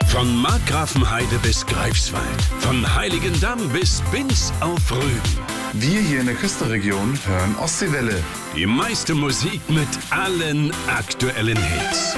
Von Markgrafenheide bis Greifswald, von Heiligendamm bis Binz auf Rügen. Wir hier in der Küstenregion hören Ostseewelle. Die meiste Musik mit allen aktuellen Hits.